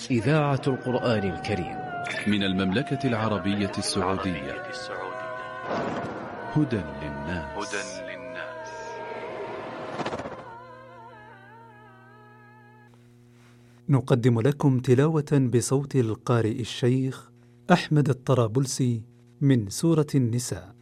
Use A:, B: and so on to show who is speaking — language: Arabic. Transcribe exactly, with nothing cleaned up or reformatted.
A: إذاعة القرآن الكريم
B: من المملكة العربية السعودية. هدى للناس.
C: نقدم لكم تلاوة بصوت القارئ الشيخ أحمد الطرابلسي من سورة النساء.